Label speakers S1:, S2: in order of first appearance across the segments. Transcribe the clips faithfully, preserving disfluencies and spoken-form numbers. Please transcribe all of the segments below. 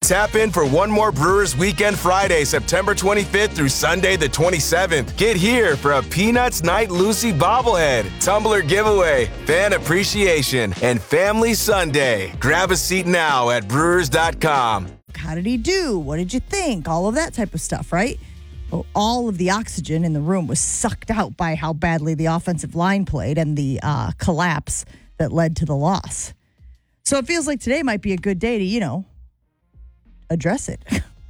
S1: Tap in for one more Brewers Weekend Friday, September twenty-fifth through Sunday the twenty-seventh. Get here for a Peanuts Night Lucy bobblehead, tumbler giveaway, fan appreciation, and family Sunday. Grab a seat now at brewers dot com.
S2: How did he do? What did you think? All of that type of stuff, right? Well, all of the oxygen in the room was sucked out by how badly the offensive line played and the uh, collapse that led to the loss. So it feels like today might be a good day to, you know, address it.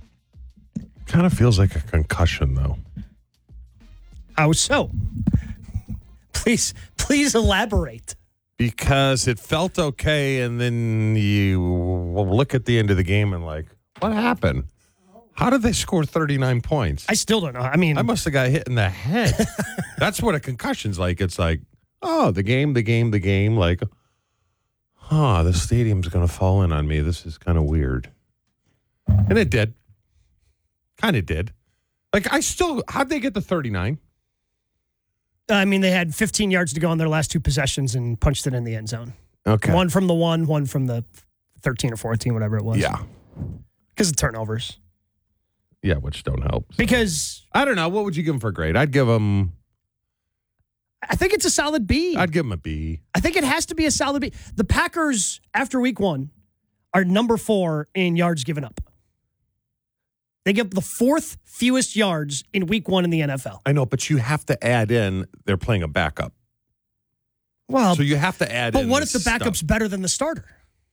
S3: Kind of feels like a concussion, though.
S4: How so? Please, please elaborate.
S3: Because it felt okay, and then you look at the end of the game and like, what happened? How did they score thirty-nine points?
S4: I still don't know. I mean,
S3: I must have got hit in the head. That's what a concussion's like. It's like, oh, the game, the game, the game. Like, huh, the stadium's going to fall in on me. This is kind of weird. And it did. Kind of did. Like, I still, how'd they get to thirty-nine?
S4: I mean, they had fifteen yards to go on their last two possessions and punched it in the end zone.
S3: Okay.
S4: One from the one, one from the thirteen or fourteen, whatever it was.
S3: Yeah.
S4: Because of turnovers.
S3: Yeah, which don't help. So.
S4: Because.
S3: I don't know. What would you give them for a grade? I'd give them.
S4: I think it's a solid B.
S3: I'd give them a B.
S4: I think it has to be a solid B. The Packers, after week one, are number four in yards given up. They give the fourth fewest yards in week one in the N F L.
S3: I know, but you have to add in they're playing a backup.
S4: Well,
S3: so you have to add
S4: but
S3: in.
S4: But what if the
S3: stuff.
S4: backup's better than the starter?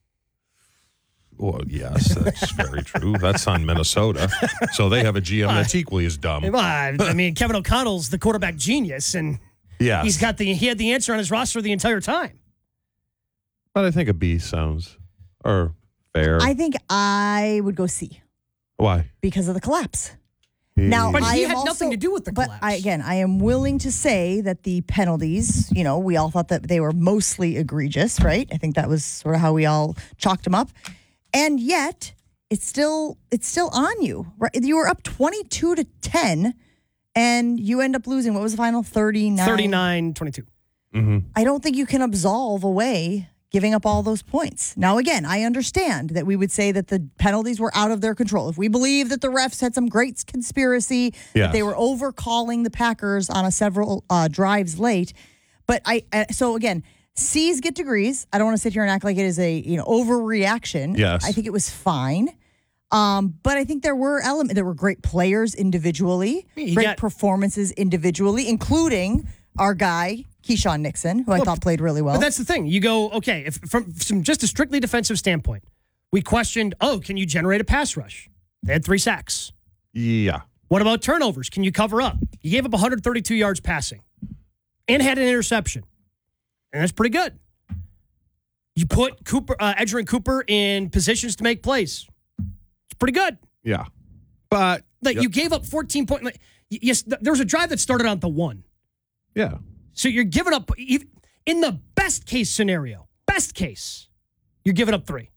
S3: Well, yes, that's very true. That's on Minnesota. So they have a G M that's equally as dumb.
S4: Well, I mean, Kevin O'Connell's the quarterback genius, and
S3: yes.
S4: he's got the he had the answer on his roster the entire time.
S3: But I think a B sounds or fair.
S2: I think I would go C.
S3: Why?
S2: Because of the collapse.
S3: He,
S2: Now,
S4: but
S2: I
S4: he
S2: am
S4: had
S2: also,
S4: nothing to do with the
S2: but
S4: collapse.
S2: I, again, I am willing to say that the penalties, you know, we all thought that they were mostly egregious, right? I think that was sort of how we all chalked them up. And yet, it's still it's still on you. Right? You were up twenty-two to ten, and you end up losing. What was the final? thirty-nine
S4: thirty-nine twenty-two.
S3: Mm-hmm.
S2: I don't think you can absolve away giving up all those points. Now, again, I understand that we would say that the penalties were out of their control. If we believe that the refs had some great conspiracy,
S3: yes.
S2: that they were overcalling the Packers on a several uh, drives late. But I, uh, so again, C's get degrees. I don't want to sit here and act like it is a you know overreaction.
S3: Yes.
S2: I think it was fine. Um, but I think there were elements, there were great players individually,
S4: You
S2: great
S4: got-
S2: performances individually, including our guy, Keyshawn Nixon, who I
S4: Well,
S2: thought played really well.
S4: But that's the thing. You go, okay, if from, from just a strictly defensive standpoint, we questioned, oh, can you generate a pass rush? They had three sacks.
S3: Yeah.
S4: What about turnovers? Can you cover up? You gave up one hundred thirty-two yards passing and had an interception. And that's pretty good. You put Cooper, uh, Edgerrin Cooper in positions to make plays. It's pretty good.
S3: Yeah. But
S4: Like
S3: yep.
S4: you gave up fourteen points. Like, yes, th- there was a drive that started on the one.
S3: Yeah.
S4: So you're giving up, in the best case scenario, best case, you're giving up three.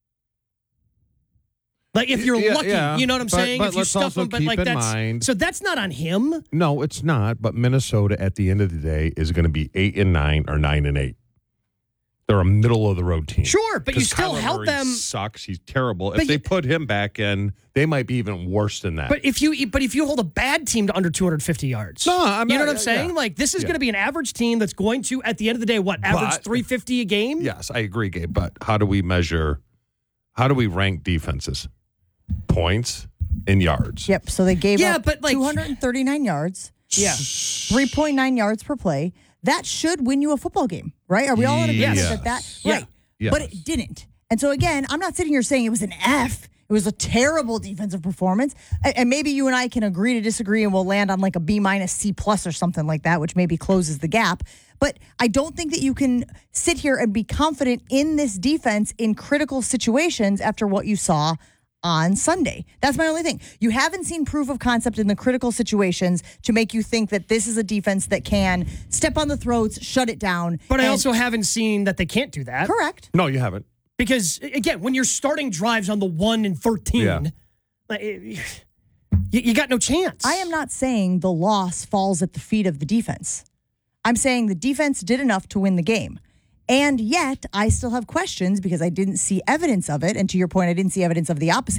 S4: Like if you're
S3: Yeah,
S4: lucky,
S3: yeah.
S4: you know what I'm
S3: But-
S4: saying?
S3: but
S4: If you
S3: let's
S4: stuff
S3: also
S4: them, but
S3: keep
S4: like
S3: in
S4: that's
S3: mind-
S4: so that's not on him.
S3: No, it's not. But Minnesota, at the end of the day, is going to be eight and nine or nine and eight. They're a middle of the road team.
S4: Sure, but you
S3: 'Cause
S4: still
S3: Kyler
S4: help
S3: Murray
S4: them.
S3: Sucks. He's terrible.
S4: But
S3: If they
S4: you-
S3: put him back in, they might be even worse than that.
S4: But if you but if you hold a bad team to under two hundred fifty yards,
S3: No, I'm
S4: you know
S3: not-
S4: what I'm saying?
S3: yeah.
S4: Like this is
S3: Yeah.
S4: going to be an average team that's going to, at the end of the day, what average
S3: But-
S4: three fifty a game?
S3: yes, I agree, Gabe. But how do we measure? How do we rank defenses? Points and yards.
S2: Yep. So they gave
S4: Yeah,
S2: up
S4: but, like-
S2: two hundred thirty-nine yards,
S4: Yeah.
S2: three point nine yards per play. That should win you a football game, right? Are we all in agreement
S3: Yes.
S2: that that
S4: Yeah.
S2: right?
S3: Yes.
S2: But it didn't. And so again, I'm not sitting here saying it was an F. It was a terrible defensive performance. And and maybe you and I can agree to disagree and we'll land on like a B minus C plus or something like that, which maybe closes the gap. But I don't think that you can sit here and be confident in this defense in critical situations after what you saw on Sunday. That's my only thing. You haven't seen proof of concept in the critical situations to make you think that this is a defense that can step on the throats, shut it down.
S4: But I
S2: and-
S4: also haven't seen that they can't do that.
S2: Correct.
S3: No, you haven't.
S4: Because, again, when you're starting drives on the one and thirteen,
S3: Yeah.
S4: like, you, you got no chance.
S2: I am not saying the loss falls at the feet of the defense. I'm saying the defense did enough to win the game. And yet, I still have questions because I didn't see evidence of it. And to your point, I didn't see evidence of the opposite.